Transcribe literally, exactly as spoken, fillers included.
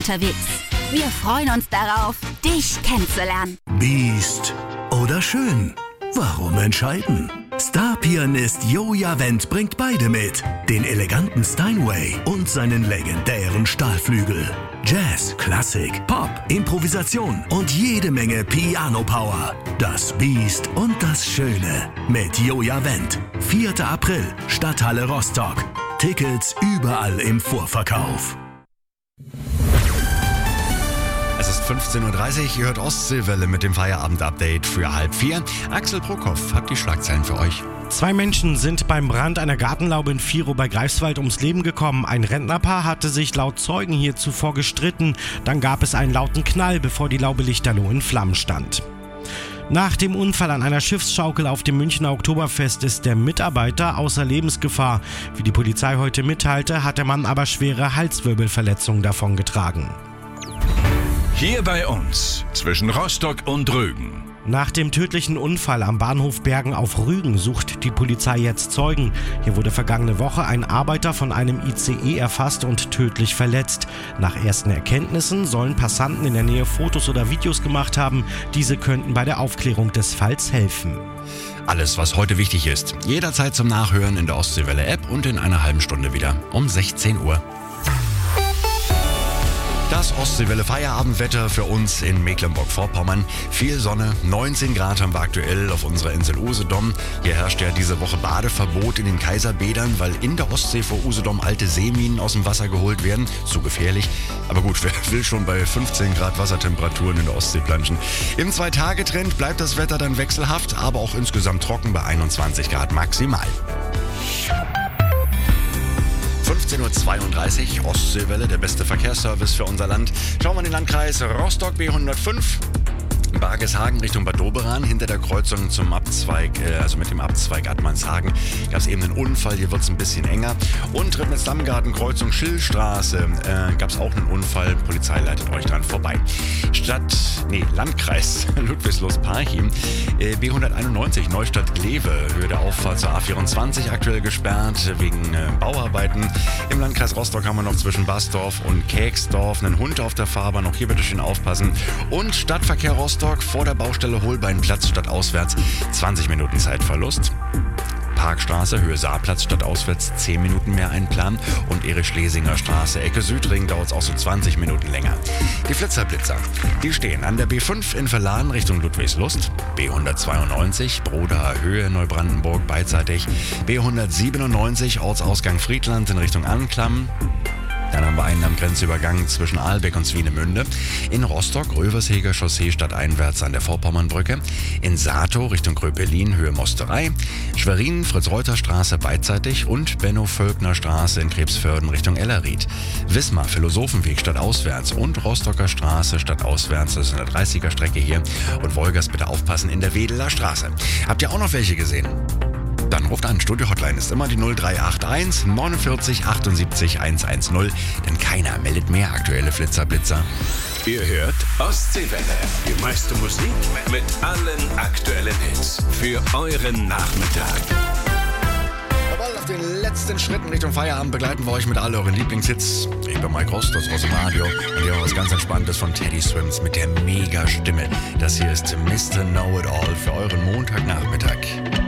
unterwegs. Wir freuen uns darauf, dich kennenzulernen. Biest oder schön? Warum entscheiden? Star-Pianist Joja Wendt bringt beide mit. Den eleganten Steinway und seinen legendären Stahlflügel. Jazz, Klassik, Pop, Improvisation und jede Menge Piano-Power. Das Biest und das Schöne mit Joja Wendt. vierter April, Stadthalle Rostock. Tickets überall im Vorverkauf. Es ist fünfzehn Uhr dreißig, ihr hört Ostseewelle mit dem Feierabend-Update für halb vier. Axel Prokop hat die Schlagzeilen für euch. Zwei Menschen sind beim Brand einer Gartenlaube in Virow bei Greifswald ums Leben gekommen. Ein Rentnerpaar hatte sich laut Zeugen hier zuvor gestritten. Dann gab es einen lauten Knall, bevor die Laube lichterloh in Flammen stand. Nach dem Unfall an einer Schiffsschaukel auf dem Münchner Oktoberfest ist der Mitarbeiter außer Lebensgefahr. Wie die Polizei heute mitteilte, hat der Mann aber schwere Halswirbelverletzungen davongetragen. Hier bei uns, zwischen Rostock und Rügen. Nach dem tödlichen Unfall am Bahnhof Bergen auf Rügen sucht die Polizei jetzt Zeugen. Hier wurde vergangene Woche ein Arbeiter von einem I C E erfasst und tödlich verletzt. Nach ersten Erkenntnissen sollen Passanten in der Nähe Fotos oder Videos gemacht haben. Diese könnten bei der Aufklärung des Falls helfen. Alles, was heute wichtig ist, jederzeit zum Nachhören in der Ostseewelle-App und in einer halben Stunde wieder um sechzehn Uhr. Das Ostseewelle-Feierabendwetter für uns in Mecklenburg-Vorpommern. Viel Sonne, neunzehn Grad haben wir aktuell auf unserer Insel Usedom. Hier herrscht ja diese Woche Badeverbot in den Kaiserbädern, weil in der Ostsee vor Usedom alte Seeminen aus dem Wasser geholt werden. Zu gefährlich. Aber gut, wer will schon bei fünfzehn Grad Wassertemperaturen in der Ostsee planschen? Im Zwei-Tage-Trend bleibt das Wetter dann wechselhaft, aber auch insgesamt trocken bei einundzwanzig Grad maximal. fünfzehn Uhr zweiunddreißig, Ostseewelle, der beste Verkehrsservice für unser Land. Schauen wir in den Landkreis Rostock, B hundertfünf. Bargeshagen Richtung Bad Doberan, hinter der Kreuzung zum Abzweig, äh, also mit dem Abzweig Admanshagen, gab es eben einen Unfall, hier wird es ein bisschen enger. Und Ribnitz-Dammgarten, Kreuzung Schillstraße, äh, gab es auch einen Unfall, Polizei leitet euch dran vorbei. Stadt, nee, Landkreis Ludwigslust-Parchim, äh, B hunderteinundneunzig, Neustadt-Glewe, Höhe der Auffahrt zur A vierundzwanzig, aktuell gesperrt wegen äh, Bauarbeiten. Im Landkreis Rostock haben wir noch zwischen Basdorf und Keksdorf einen Hund auf der Fahrbahn, auch hier bitte schön aufpassen. Und Stadtverkehr Rostock, vor der Baustelle Holbeinplatz statt auswärts, zwanzig Minuten Zeitverlust. Parkstraße, Höhe Saarplatz statt auswärts, zehn Minuten mehr einplanen. Und Erich-Schlesinger Straße, Ecke Südring, dauert es auch so zwanzig Minuten länger. Die Flitzerblitzer, die stehen an der B fünf in Verladen Richtung Ludwigslust, B hundertzweiundneunzig, Broda Höhe Neubrandenburg beidseitig, B hundertsiebenundneunzig, Ortsausgang Friedland in Richtung Anklam. Dann haben wir einen am Grenzübergang zwischen Ahlbeck und Swinemünde. In Rostock, Röversheger Chaussee stadteinwärts an der Vorpommernbrücke. In Sato Richtung Gröpelin, Höhe Mosterei. Schwerin, Fritz-Reuter-Straße beidseitig und Benno-Völkner-Straße in Krebsförden Richtung Ellerried. Wismar, Philosophenweg stadtauswärts und Rostocker Straße stadtauswärts, das ist eine dreißiger Strecke hier. Und Wolgers, bitte aufpassen, in der Wedeler Straße. Habt ihr auch noch welche gesehen? Dann ruft an, Studio-Hotline ist immer die null drei acht eins neunundvierzig achtundsiebzig hundertzehn, denn keiner meldet mehr aktuelle Flitzerblitzer. Ihr hört Ostseewelle, die meiste Musik mit allen aktuellen Hits für euren Nachmittag. Jawohl, auf den letzten Schritten Richtung Feierabend begleiten wir euch mit all euren Lieblingshits. Ich bin Mike Rost aus dem Radio und hier haben wir was ganz Entspanntes von Teddy Swims mit der Mega-Stimme. Das hier ist Mister Know-It-All für euren Montagnachmittag.